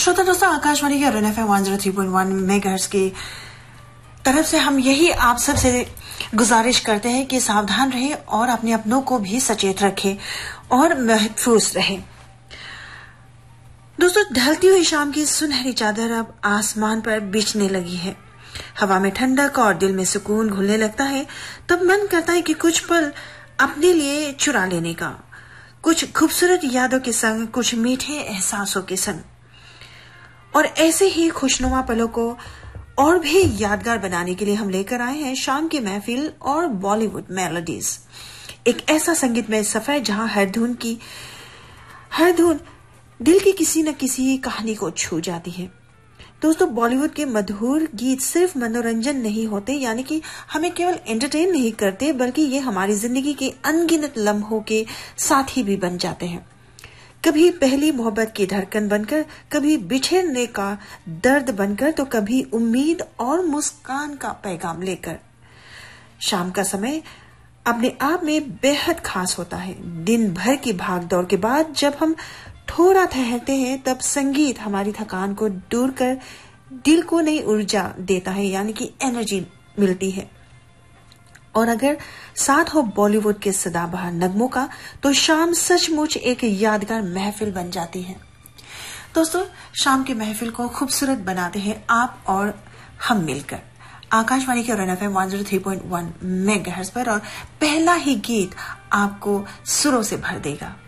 श्रोता दोस्तों, आकाशवाणी के रन FM 103.1 मेगाहर्ट्ज की तरफ से हम यही आप सब से गुजारिश करते हैं कि सावधान रहें और अपने अपनों को भी सचेत रखें और महफूज रहें। दोस्तों, ढलती हुई शाम की सुनहरी चादर अब आसमान पर बिछने लगी है। हवा में ठंडक और दिल में सुकून घुलने लगता है। तब मन करता है कि कुछ पल अपने लिए चुरा लेने का, कुछ खूबसूरत यादों के संग, कुछ मीठे एहसासों के संग। और ऐसे ही खुशनुमा पलों को और भी यादगार बनाने के लिए हम लेकर आए हैं शाम की महफिल और बॉलीवुड मेलोडीज। एक ऐसा संगीतमय सफर जहां हर धुन दिल की किसी न किसी कहानी को छू जाती है। दोस्तों, बॉलीवुड के मधुर गीत सिर्फ मनोरंजन नहीं होते, यानी कि हमें केवल एंटरटेन नहीं करते, बल्कि ये हमारी जिंदगी के अनगिनत लम्हों के साथी भी बन जाते हैं। कभी पहली मोहब्बत की धड़कन बनकर, कभी बिछड़ने का दर्द बनकर, तो कभी उम्मीद और मुस्कान का पैगाम लेकर। शाम का समय अपने आप में बेहद खास होता है। दिन भर की भागदौड़ के बाद जब हम थोड़ा ठहरते हैं, तब संगीत हमारी थकान को दूर कर दिल को नई ऊर्जा देता है, यानी कि एनर्जी मिलती है। और अगर साथ हो बॉलीवुड के सदाबहार नगमों का, तो शाम सचमुच एक यादगार महफिल बन जाती है। दोस्तों, शाम की महफिल को खूबसूरत बनाते हैं आप और हम मिलकर। आकाशवाणी के रन FM 103.1 मेगाहर्ट्ज पर, और पहला ही गीत आपको सुरों से भर देगा।